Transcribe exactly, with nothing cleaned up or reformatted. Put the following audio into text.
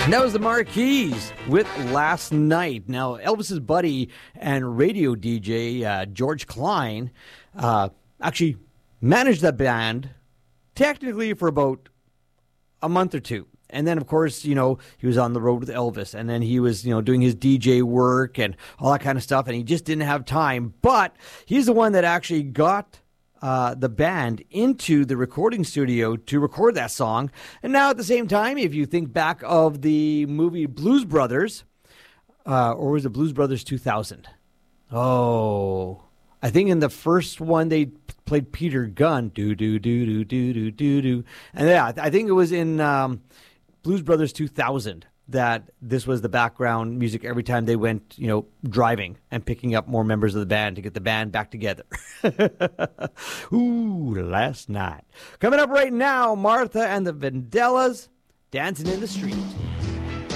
And that was the Marquis with Last Night. Now, Elvis's buddy and radio D J, uh, George Klein, uh, actually managed that band technically for about a month or two. And then, of course, you know, he was on the road with Elvis. And then he was, you know, doing his D J work and all that kind of stuff. And he just didn't have time. But he's the one that actually got Uh, the band into the recording studio to record that song. And now at the same time, if you think back of the movie Blues Brothers, uh, or was it Blues Brothers two thousand? Oh, I think in the first one they played Peter Gunn. Do, do, do, do, do, do, do, do. And yeah, I think it was in um, Blues Brothers two thousand that this was the background music every time they went, you know, driving and picking up more members of the band to get the band back together. Ooh, Last Night. Coming up right now, Martha and the Vandellas, Dancing in the Street.